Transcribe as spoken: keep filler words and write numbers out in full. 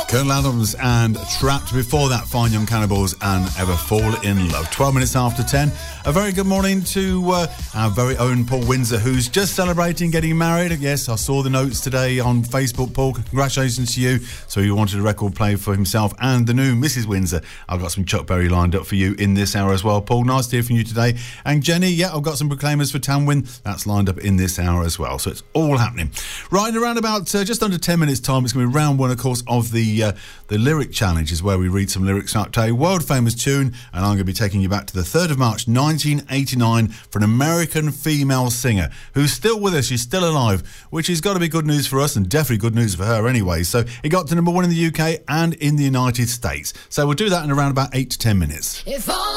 Colonel Adams and Trapped. Before that, Fine Young Cannibals and Ever Fall in Love. twelve minutes after ten. A very good morning to uh, our very own Paul Windsor, who's just celebrating getting married. Yes, I saw the notes today on Facebook. Paul, congratulations to you. So he wanted a record play for himself and the new Missus Windsor. I've got some Chuck Berry lined up for you in this hour as well. Paul, nice to hear from you today. And Jenny, yeah, I've got some proclaimers for Tamwin. That's lined up in this hour as well. So it's all happening. Right, around about uh, just under ten minutes time, it's going to be round one, of course, of the uh, the lyric challenge, is where we read some lyrics out to a world famous tune, and I'm going to be taking you back to the third of March nineteen eighty-nine for an American female singer who's still with us. She's still alive, which has got to be good news for us and definitely good news for her anyway. So it got to number one in the U K and in the United States. So we'll do that in around about eight to ten minutes. If all